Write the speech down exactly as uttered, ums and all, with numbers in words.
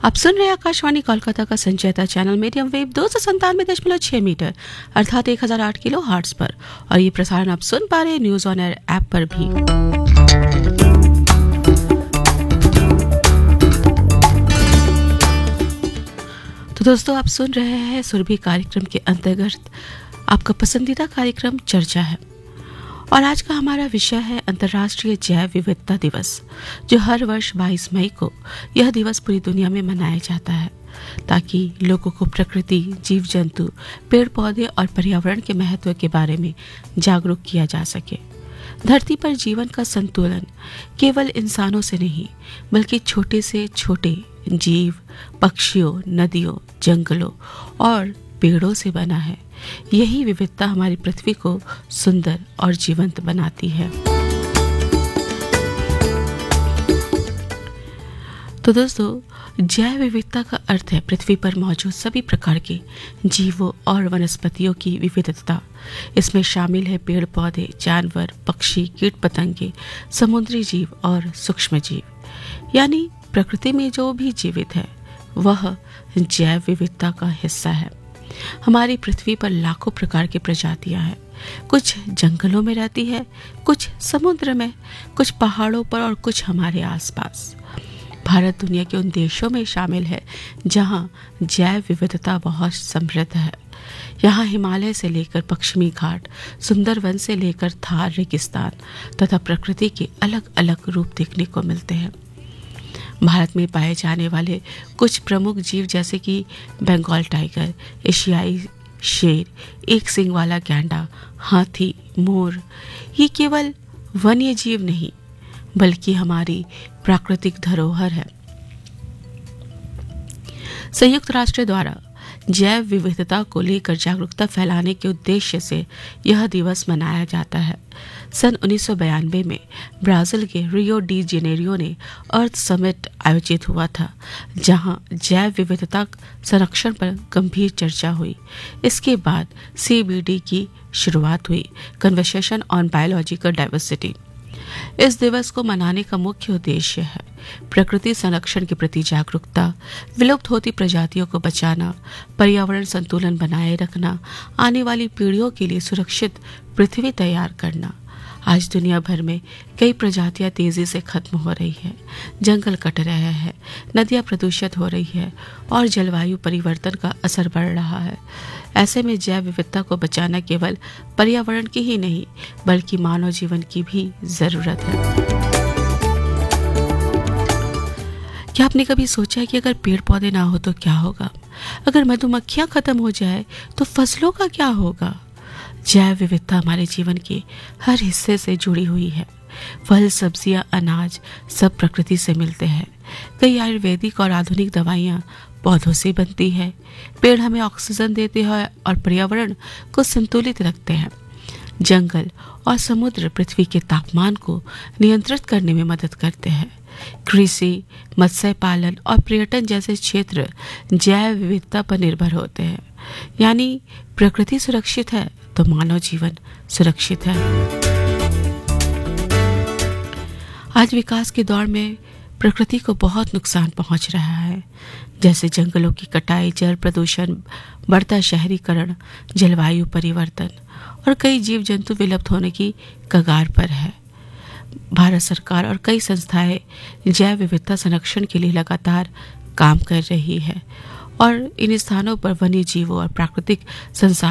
आप सुन रहे हैं आकाशवाणी कोलकाता का संचेता चैनल मीडियम वेव दो सौ संतानवे दशमलव छह मीटर अर्थात एक हजार आठ किलो हार्ट्स पर, और ये प्रसारण आप सुन पा रहे हैं न्यूज ऑन एयर ऐप पर भी। तो दोस्तों, आप सुन रहे हैं सुरभि कार्यक्रम के अंतर्गत आपका पसंदीदा कार्यक्रम चर्चा है, और आज का हमारा विषय है अंतर्राष्ट्रीय जैव विविधता दिवस, जो हर वर्ष बाईस मई को यह दिवस पूरी दुनिया में मनाया जाता है ताकि लोगों को प्रकृति, जीव जंतु, पेड़ पौधे और पर्यावरण के महत्व के बारे में जागरूक किया जा सके। धरती पर जीवन का संतुलन केवल इंसानों से नहीं बल्कि छोटे से छोटे जीव, पक्षियों, नदियों, जंगलों और पेड़ों से बना है। यही विविधता हमारी पृथ्वी को सुंदर और जीवंत बनाती है। तो दोस्तों, जैव विविधता का अर्थ है पृथ्वी पर मौजूद सभी प्रकार के जीवों और वनस्पतियों की विविधता। इसमें शामिल है पेड़ पौधे, जानवर, पक्षी, कीट पतंगे, समुद्री जीव और सूक्ष्म जीव। यानी प्रकृति में जो भी जीवित है वह जैव विविधता का हिस्सा है। हमारी पृथ्वी पर लाखों प्रकार की प्रजातियां हैं। कुछ जंगलों में रहती है, कुछ समुद्र में, कुछ पहाड़ों पर और कुछ हमारे आसपास। भारत दुनिया के उन देशों में शामिल है जहां जैव विविधता बहुत समृद्ध है। यहाँ हिमालय से लेकर पश्चिमी घाट, सुंदरवन से लेकर थार रेगिस्तान तथा प्रकृति के अलग अलग रूप देखने को मिलते हैं। भारत में पाए जाने वाले कुछ प्रमुख जीव जैसे कि बंगाल टाइगर, एशियाई शेर, एक सींग वाला गैंडा, हाथी, मोर, ये केवल वन्य जीव नहीं बल्कि हमारी प्राकृतिक धरोहर है। संयुक्त राष्ट्र द्वारा जैव विविधता को लेकर जागरूकता फैलाने के उद्देश्य से यह दिवस मनाया जाता है। सन उन्नीस सौ बयानवे में ब्राजील के रियो डी जेनेरियो ने अर्थ समिट आयोजित हुआ था, जहां जैव विविधता संरक्षण पर गंभीर चर्चा हुई। इसके बाद सी बी डी की शुरुआत हुई, कन्वर्सेशन ऑन बायोलॉजिकल डाइवर्सिटी। इस दिवस को मनाने का मुख्य उद्देश्य है प्रकृति संरक्षण के प्रति जागरूकता, विलुप्त होती प्रजातियों को बचाना, पर्यावरण संतुलन बनाए रखना, आने वाली पीढ़ियों के लिए सुरक्षित पृथ्वी तैयार करना। आज दुनिया भर में कई प्रजातियां तेजी से खत्म हो रही है, जंगल कट रहे हैं, नदियां प्रदूषित हो रही है और जलवायु परिवर्तन का असर बढ़ रहा है। ऐसे में जैव विविधता को बचाना केवल पर्यावरण की ही नहीं बल्कि मानव जीवन की भी जरूरत है। क्या आपने कभी सोचा है कि अगर पेड़ पौधे ना हो तो क्या होगा? अगर मधुमक्खियां खत्म हो जाए तो फसलों का क्या होगा? जैव विविधता हमारे जीवन के हर हिस्से से जुड़ी हुई है। फल, सब्जियां, अनाज सब प्रकृति से मिलते हैं। कई आयुर्वेदिक और आधुनिक दवाइयां पौधों से बनती है। पेड़ हमें ऑक्सीजन देते हैं और पर्यावरण को संतुलित रखते हैं। जंगल और समुद्र पृथ्वी के तापमान को नियंत्रित करने में मदद करते हैं। कृषि, मत्स्य पालन और पर्यटन जैसे क्षेत्र जैव विविधता पर निर्भर होते हैं। यानी प्रकृति सुरक्षित है तो मानव जीवन सुरक्षित है। आज विकास के दौर में प्रकृति को बहुत नुकसान पहुंच रहा है, जैसे जंगलों की कटाई, जल प्रदूषण, बढ़ता शहरीकरण, जलवायु परिवर्तन और कई जीव जंतु विलुप्त होने की कगार पर है। भारत सरकार और कई संस्थाएं जैव विविधता संरक्षण के लिए लगातार काम कर रही है और इन स्थानों पर वन्य जीवों और प्राकृतिक संसाधनों